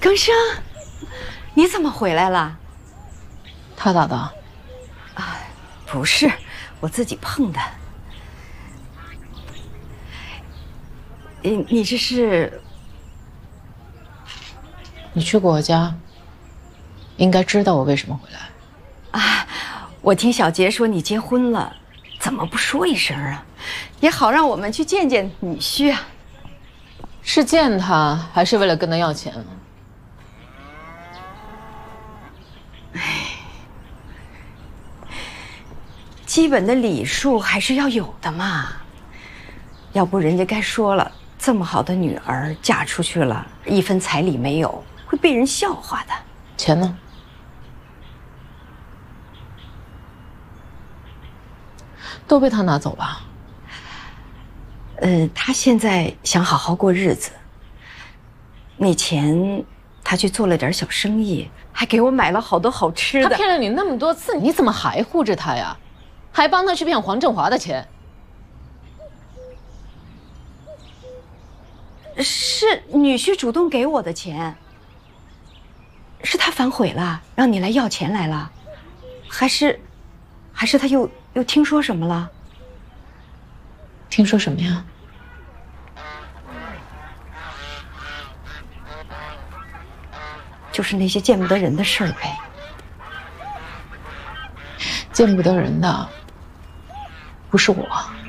庚生，你怎么回来了？ 他打的？ 啊，不是，我自己碰的。你这是？ 你去过我家，应该知道我为什么回来。 啊，我听小杰说你结婚了，怎么不说一声啊？也好让我们去见见女婿啊。 是见他，还是为了跟他要钱？ 基本的礼数还是要有的嘛，要不人家该说了，这么好的女儿嫁出去了，一分彩礼没有，会被人笑话的。 钱呢？都被他拿走了。 他现在想好好过日子。那钱他去做了点小生意，还给我买了好多好吃的。 他骗了你那么多次，你怎么还护着他呀？还帮他去骗黄振华的钱？ 是女婿主动给我的钱。是他反悔了，让你来要钱来了，还是他又听说什么了？ 听说什么呀？ 就是那些见不得人的事儿呗。 见不得人的不是我。